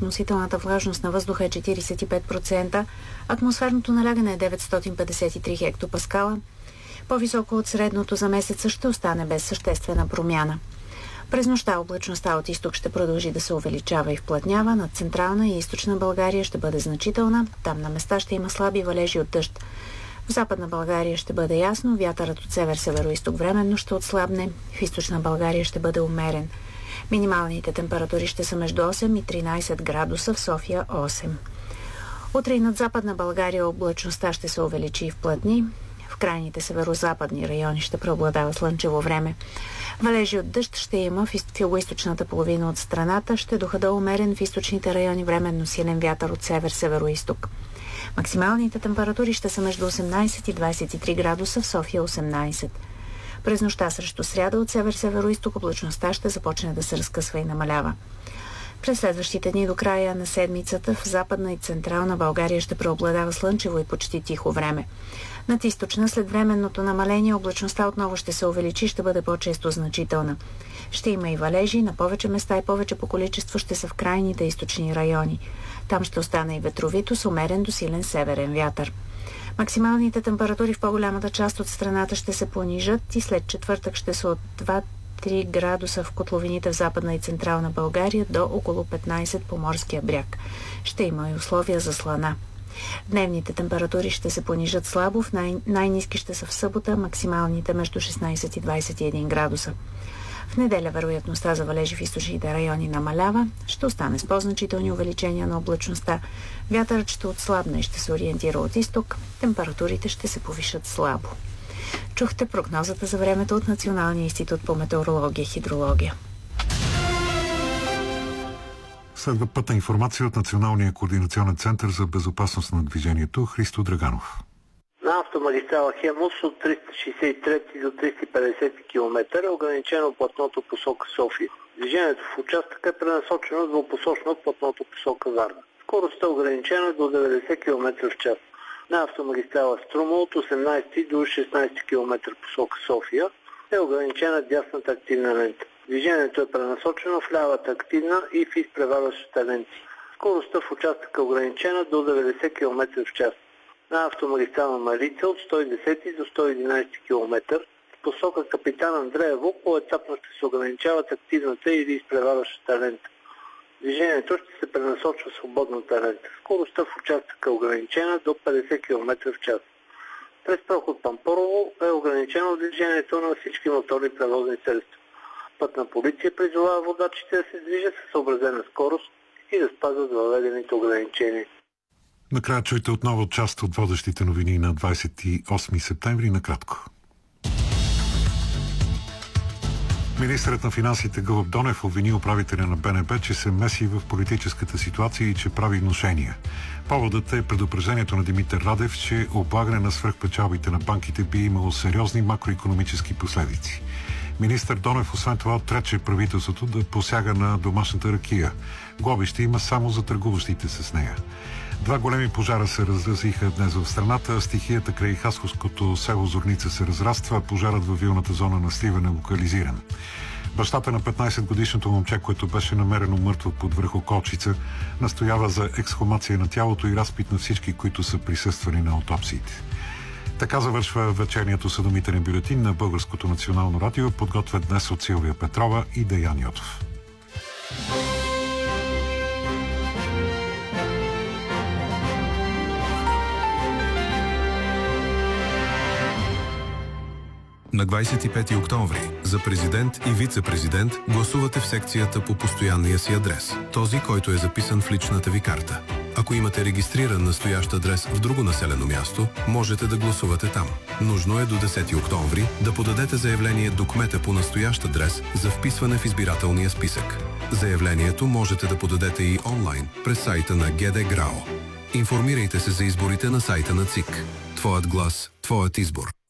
относителната влажност на въздуха е 45%, атмосферното налягане е 953 хектопаскала. По-високо от средното за месеца ще остане без съществена промяна. През нощта облачността от изток ще продължи да се увеличава и вплътнява. Над централна и източна България ще бъде значителна. Там на места ще има слаби валежи от дъжд. В Западна България ще бъде ясно. Вятърът от север-североизток временно ще отслабне. В източна България ще бъде умерен. Минималните температури ще са между 8 и 13 градуса, в София 8. Утре и над Западна България облачността ще се увеличи и вплътни. В крайните северо-западни райони ще преобладава слънчево време. Валежи от дъжд ще има в югоизточната половина от страната, ще дохада умерен в източните райони временно силен вятър от север-североизток. Максималните температури ще са между 18 и 23 градуса, в София 18. През нощта срещу сряда от север-североизток облачността ще започне да се разкъсва и намалява. През следващите дни до края на седмицата в Западна и Централна България ще преобладава слънчево и почти тихо време. Над източна след временното намаление облачността отново ще се увеличи и ще бъде по-често значителна. Ще има и валежи, на повече места и повече по количество ще са в крайните източни райони. Там ще остане и ветровито с умерен до силен северен вятър. Максималните температури в по-голямата част от страната ще се понижат и след четвъртък ще са от 2-3 градуса в котловините в Западна и Централна България до около 15 по морския бряг. Ще има и условия за слана. Дневните температури ще се понижат слабо, най-ниски ще са в събота, максималните между 16 и 21 градуса. В неделя вероятността за валежи в източните райони намалява, ще остане с по-значителни увеличения на облачността, вятърът ще отслабне и ще се ориентира от изток, температурите ще се повишат слабо. Чухте прогнозата за времето от Националния институт по метеорология и хидрология. Следва пътна информация от Националния координационен център за безопасност на движението. Христо Драганов. На автомагистрала Хемус от 363 до 350 км е ограничено платното посока София. Движението в участъка е пренасочено двупосочно от платното посока Варна. Скоростта е ограничена до 90 км в час. На автомагистрала Струма от 18 до 16 км посока София е ограничена дясната активна лента. Движението е пренасочено в лявата активна и в изпреварващата ленти. Скоростта в участъка е ограничена до 90 км в час. На автомагистрала Марица от 110 до 111 км в посока Капитан Андреево поетапно ще се ограничават активната или изпреварващата лента. Движението ще се пренасочва в свободната лента. Скоростта в участъка е ограничена до 50 км в час. През проход Пампорово е ограничено движението на всички моторни превозни средства. Пътна полиция призовава водачите да се движат със съобразена скорост и да спазват въведените ограничения. Накрая чуйте отново част от водещите новини на 28 септември накратко. Министърът на финансите Гълъб Донев обвини управителя на БНБ, че се меси в политическата ситуация и че прави внушения. Поводът е предупреждението на Димитър Радев, че облагане на свръхпечалбите на банките би имало сериозни макроикономически последици. Министър Донев освен това отрече правителството да посяга на домашната ракия. Глоби ще има само за търгуващите с нея. 2 големи пожара се разразиха днес в страната. Стихията край Хасковското село Зорница се разраства, пожарът във вилната зона на Сливен е локализиран. Бащата на 15-годишното момче, което беше намерено мъртво под връх Околчица, настоява за ексхумация на тялото и разпит на всички, които са присъствали на аутопсиите. Така завършва вечерният осъдомителен бюлетин на Българското национално радио, подготвен днес от Силвия Петрова и Деян Йотов. На 25 октомври за президент и вице-президент гласувате в секцията по постоянния си адрес, този, който е записан в личната ви карта. Ако имате регистриран настоящ адрес в друго населено място, можете да гласувате там. Нужно е до 10 октомври да подадете заявление до кмета по настоящ адрес за вписване в избирателния списък. Заявлението можете да подадете и онлайн през сайта на ГД ГРАО. Информирайте се за изборите на сайта на ЦИК. Твоят глас, твоят избор.